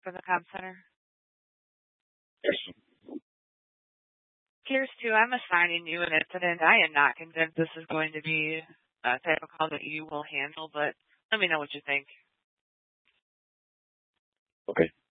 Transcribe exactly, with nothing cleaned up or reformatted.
from the comm center? Yes. Here's two. I'm assigning you an incident. I am not convinced this is going to be a type of call that you will handle, but let me know what you think. Okay.